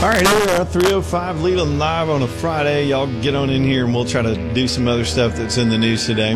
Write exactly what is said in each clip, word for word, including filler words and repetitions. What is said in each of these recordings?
All right, here we are, three oh five Leland Live on a Friday. Y'all get on in here and we'll try to do some other stuff that's in the news today.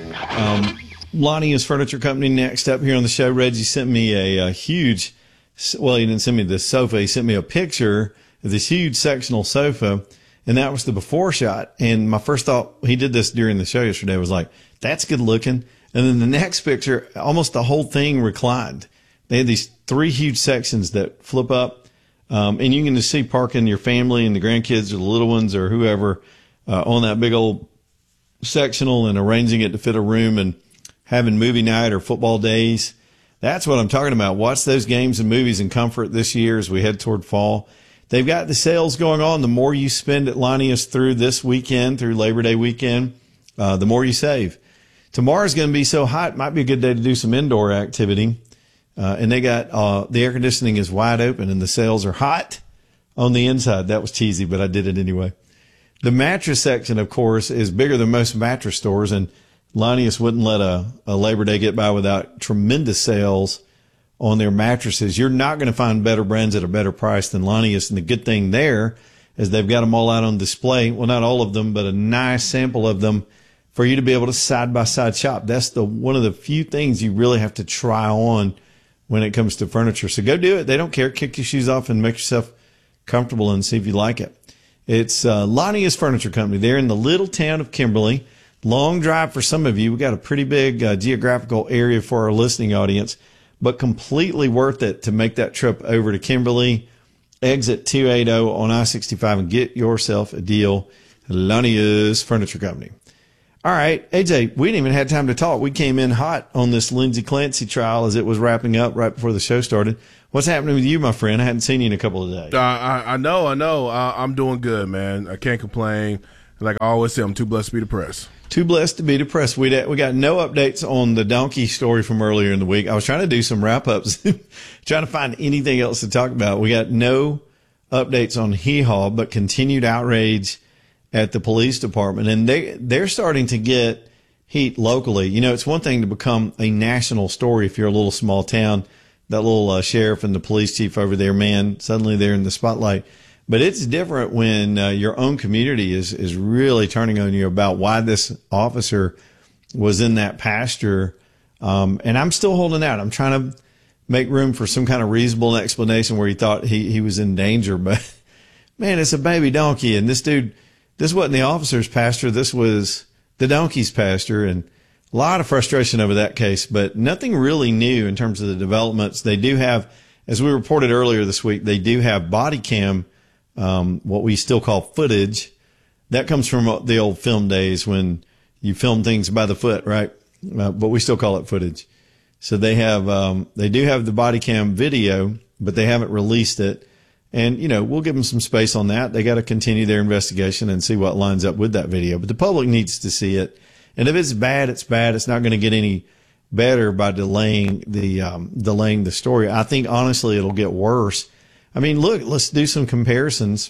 Um, Lonnie's Furniture Company next up here on the show. Reggie sent me a, a huge, well, he didn't send me the sofa. He sent me a picture of this huge sectional sofa, and that was the before shot. And my first thought, he did this during the show yesterday, was like, that's good looking. And then the next picture, almost the whole thing reclined. They had these three huge sections that flip up. Um, and you can just see parking your family and the grandkids or the little ones or whoever uh, on that big old sectional and arranging it to fit a room and having movie night or football days. That's what I'm talking about. Watch those games and movies in comfort this year as we head toward fall. They've got the sales going on. The more you spend at Lonnie's through this weekend, through Labor Day weekend, uh, the more you save. Tomorrow's going to be so hot, might be a good day to do some indoor activity. Uh, and they got, uh, the air conditioning is wide open and the sales are hot on the inside. That was cheesy, but I did it anyway. The mattress section, of course, is bigger than most mattress stores, and Lonnie's wouldn't let a, a Labor Day get by without tremendous sales on their mattresses. You're not going to find better brands at a better price than Lonnie's. And the good thing there is they've got them all out on display. Well, not all of them, but a nice sample of them for you to be able to side by side shop. That's the, one of the few things you really have to try on when it comes to furniture. So go do it. They don't care. Kick your shoes off and make yourself comfortable and see if you like it. It's uh, Lonnie's Furniture Company. They're in the little town of Kimberly. Long drive for some of you. We got a pretty big uh, geographical area for our listening audience, but completely worth it to make that trip over to Kimberly, exit two eighty on I sixty-five, and get yourself a deal. Lonnie's Furniture Company. All right, A J, we didn't even have time to talk. We came in hot on this Lindsay Clancy trial as it was wrapping up right before the show started. What's happening with you, my friend? I hadn't seen you in a couple of days. Uh, I, I know, I know. Uh, I'm doing good, man. I can't complain. Like I always say, I'm too blessed to be depressed. Too blessed to be depressed. We we got no updates on the donkey story from earlier in the week. I was trying to do some wrap-ups, trying to find anything else to talk about. We got no updates on Hee Haw, but continued outrage at the police department. And they, they're starting to get heat locally. You know, it's one thing to become a national story if you're a little small town. That little uh, sheriff and the police chief over there, man, suddenly they're in the spotlight. But it's different when uh, your own community is, is really turning on you about why this officer was in that pasture. Um, and I'm still holding out. I'm trying to make room for some kind of reasonable explanation where he thought he, he was in danger. But, man, it's a baby donkey. And this dude, this wasn't the officer's pasture. This was the donkey's pasture. And a lot of frustration over that case, but nothing really new in terms of the developments. They do have, as we reported earlier this week, they do have body cam, um, what we still call footage. That comes from the old film days when you film things by the foot, right? Uh, but we still call it footage. So they have, um, they do have the body cam video, but they haven't released it. And, you know, we'll give them some space on that. They got to continue their investigation and see what lines up with that video. But the public needs to see it. And if it's bad, it's bad. It's not going to get any better by delaying the, um, delaying the story. I think, honestly, it'll get worse. I mean, look, let's do some comparisons.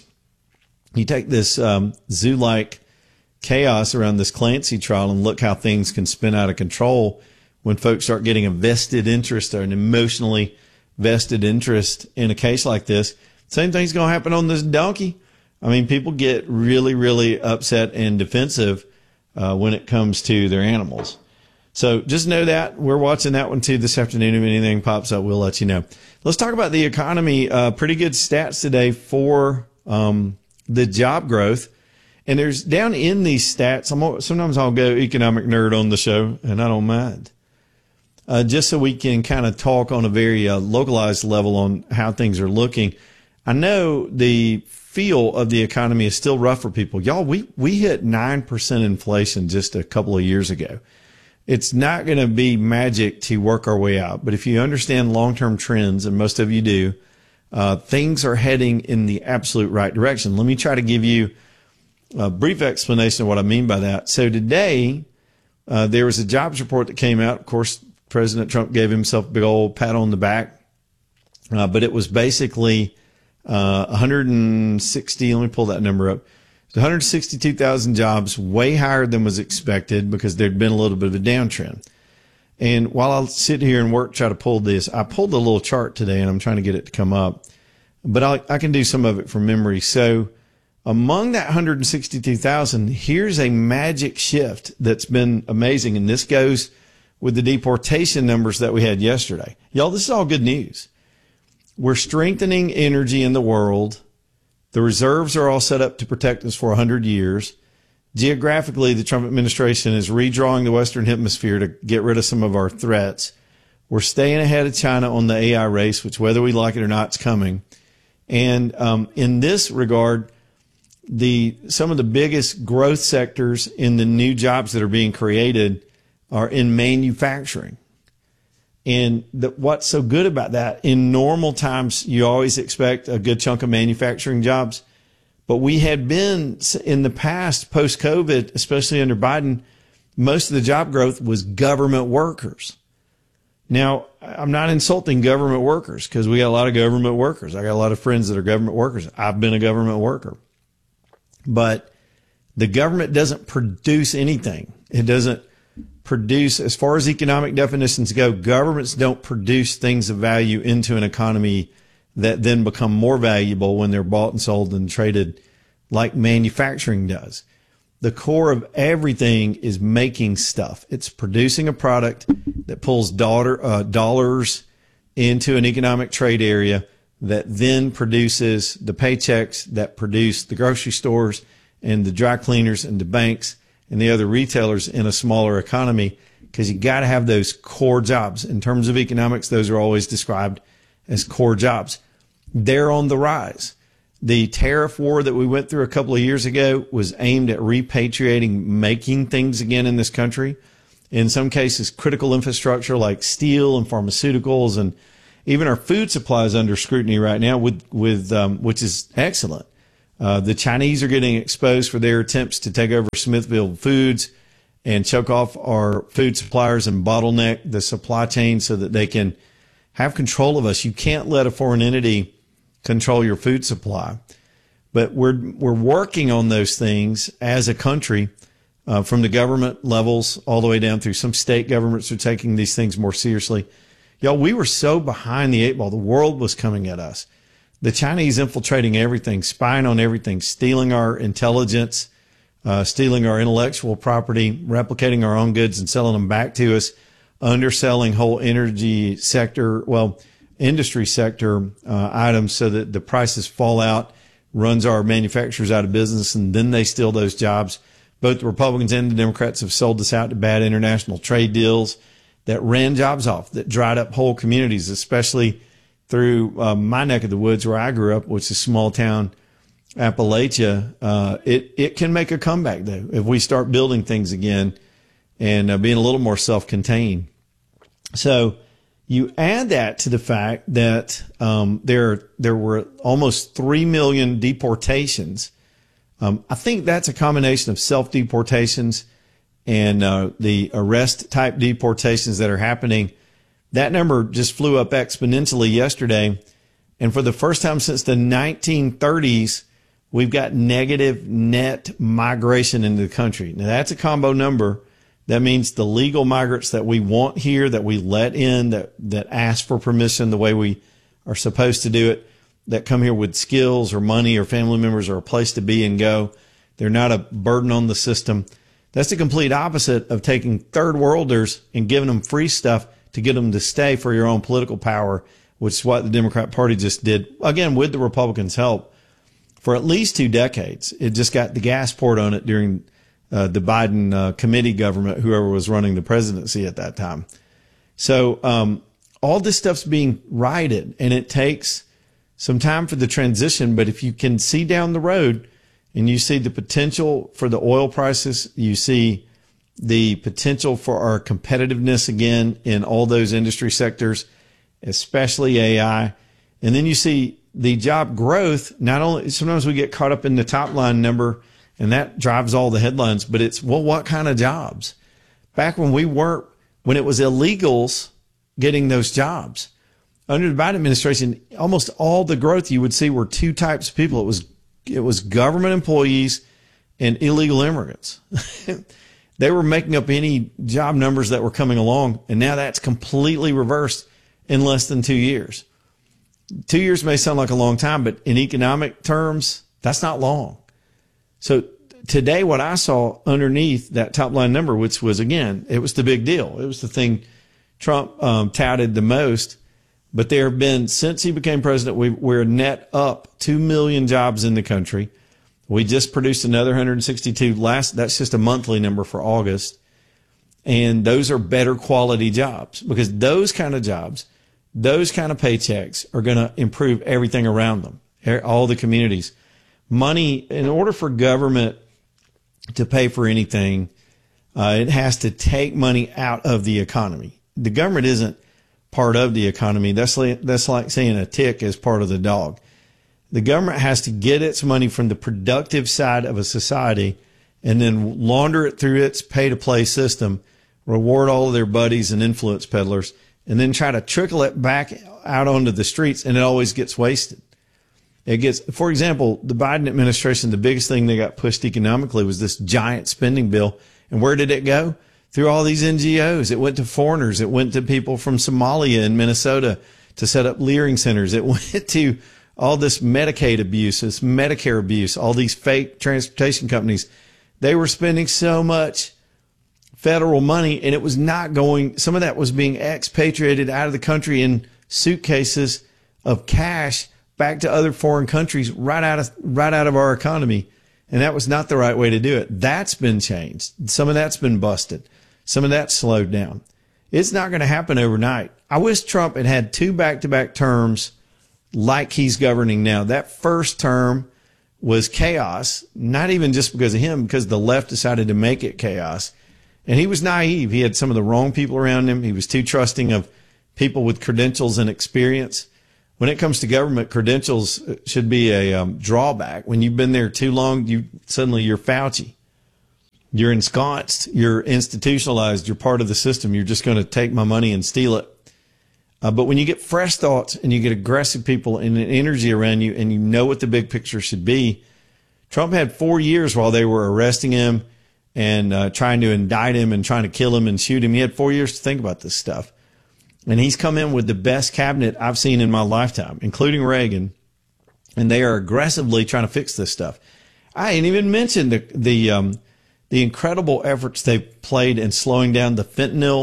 You take this, um, zoo-like chaos around this Clancy trial and look how things can spin out of control when folks start getting a vested interest or an emotionally vested interest in a case like this. Same thing's going to happen on this donkey. I mean, people get really, really upset and defensive uh, when it comes to their animals. So just know that. We're watching that one too this afternoon. If anything pops up, we'll let you know. Let's talk about the economy. Uh, pretty good stats today for um, the job growth. And there's down in these stats, I'm, sometimes I'll go economic nerd on the show, and I don't mind. Uh, just so we can kind of talk on a very uh, localized level on how things are looking. I know the feel of the economy is still rough for people. Y'all, we, we hit nine percent inflation just a couple of years ago. It's not going to be magic to work our way out, but if you understand long-term trends, and most of you do, uh, things are heading in the absolute right direction. Let me try to give you a brief explanation of what I mean by that. So today, uh, there was a jobs report that came out. Of course, President Trump gave himself a big old pat on the back, uh, but it was basically Uh, one hundred sixty, let me pull that number up. one hundred sixty-two thousand jobs, way higher than was expected because there'd been a little bit of a downtrend. And while I'll sit here and work, try to pull this, I pulled a little chart today and I'm trying to get it to come up. but I, I can do some of it from memory. So among that one hundred sixty-two thousand, here's a magic shift that's been amazing. And this goes with the deportation numbers that we had yesterday. Y'all, this is all good news. We're strengthening energy in the world. The reserves are all set up to protect us for one hundred years. Geographically, the Trump administration is redrawing the Western Hemisphere to get rid of some of our threats. We're staying ahead of China on the A I race, which whether we like it or not, it's coming. And um, in this regard, the some of the biggest growth sectors in the new jobs that are being created are in manufacturing. And the, what's so good about that, in normal times, you always expect a good chunk of manufacturing jobs. But we had been in the past, post-COVID, especially under Biden, most of the job growth was government workers. Now, I'm not insulting government workers because we got a lot of government workers. I got a lot of friends that are government workers. I've been a government worker. But the government doesn't produce anything. It doesn't produce, as far as economic definitions go, governments don't produce things of value into an economy that then become more valuable when they're bought and sold and traded like manufacturing does. The core of everything is making stuff. It's producing a product that pulls dollar, uh, dollars into an economic trade area that then produces the paychecks that produce the grocery stores and the dry cleaners and the banks and the other retailers in a smaller economy, because you got to have those core jobs. In terms of economics, those are always described as core jobs. They're on the rise. The tariff war that we went through a couple of years ago was aimed at repatriating, making things again in this country. In some cases, critical infrastructure like steel and pharmaceuticals, and even our food supply is under scrutiny right now, with with um, which is excellent. Uh, the Chinese are getting exposed for their attempts to take over Smithfield Foods and choke off our food suppliers and bottleneck the supply chain so that they can have control of us. You can't let a foreign entity control your food supply. But we're we're working on those things as a country, uh, from the government levels all the way down through some state governments are taking these things more seriously. Y'all, we were so behind the eight ball. The world was coming at us. The Chinese infiltrating everything, spying on everything, stealing our intelligence, uh, stealing our intellectual property, replicating our own goods and selling them back to us, underselling whole energy sector, well, industry sector uh, items so that the prices fall out, runs our manufacturers out of business, and then they steal those jobs. Both the Republicans and the Democrats have sold us out to bad international trade deals that ran jobs off, that dried up whole communities, especially through uh, my neck of the woods where I grew up, which is small town Appalachia. Uh, it, it can make a comeback, though, if we start building things again and uh, being a little more self-contained. So you add that to the fact that um, there there were almost three million deportations. Um, I think that's a combination of self-deportations and uh, the arrest-type deportations that are happening. That number just flew up exponentially yesterday. And for the first time since the nineteen thirties, we've got negative net migration into the country. Now, that's a combo number. That means the legal migrants that we want here, that we let in, that, that ask for permission the way we are supposed to do it, that come here with skills or money or family members or a place to be and go. They're not a burden on the system. That's the complete opposite of taking third worlders and giving them free stuff to get them to stay for your own political power, which is what the Democrat Party just did, again, with the Republicans' help, for at least two decades. It just got the gas poured on it during uh, the Biden uh, committee government, whoever was running the presidency at that time. So um, all this stuff's being righted, and it takes some time for the transition. But if you can see down the road and you see the potential for the oil prices, you see the potential for our competitiveness again in all those industry sectors, especially A I. And then you see the job growth. Not only, sometimes we get caught up in the top line number and that drives all the headlines, but it's, well, what kind of jobs? Back when we weren't, when it was illegals getting those jobs. Under the Biden administration, almost all the growth you would see were two types of people. It was, it was government employees and illegal immigrants. They were making up any job numbers that were coming along, and now that's completely reversed in less than two years. Two years may sound like a long time, but in economic terms, that's not long. So today, what I saw underneath that top line number, which was, again, it was the big deal. It was the thing Trump um, touted the most. But there have been, since he became president, we, we're net up two million jobs in the country. We just produced another one hundred sixty-two last. That's just a monthly number for August. And those are better quality jobs, because those kind of jobs, those kind of paychecks are going to improve everything around them, all the communities. Money, in order for government to pay for anything, uh, it has to take money out of the economy. The government isn't part of the economy. That's like, that's like saying a tick is part of the dog. The government has to get its money from the productive side of a society and then launder it through its pay-to-play system, reward all of their buddies and influence peddlers, and then try to trickle it back out onto the streets, and it always gets wasted. It gets, for example, the Biden administration, the biggest thing they got pushed economically was this giant spending bill. And where did it go? Through all these N G Os. It went to foreigners. It went to people from Somalia and Minnesota to set up Leering centers. It went to all this Medicaid abuse, this Medicare abuse, all these fake transportation companies. They were spending so much federal money, and it was not going, some of that was being expatriated out of the country in suitcases of cash back to other foreign countries, right out of, right out of our economy. And that was not the right way to do it. That's been changed. Some of that's been busted. Some of that's slowed down. It's not going to happen overnight. I wish Trump had had two back-to-back terms like he's governing now. That first term was chaos, not even just because of him, because the left decided to make it chaos. And he was naive. He had some of the wrong people around him. He was too trusting of people with credentials and experience. When it comes to government, credentials should be a um, drawback. When you've been there too long, you suddenly you're Fauci. You're ensconced. You're institutionalized. You're part of the system. You're just going to take my money and steal it. Uh, but when you get fresh thoughts and you get aggressive people and an energy around you, and you know what the big picture should be, Trump had four years while they were arresting him and uh, trying to indict him and trying to kill him and shoot him. He had four years to think about this stuff. And he's come in with the best cabinet I've seen in my lifetime, including Reagan. And they are aggressively trying to fix this stuff. I ain't even mentioned the, the, um, the incredible efforts they've played in slowing down the fentanyl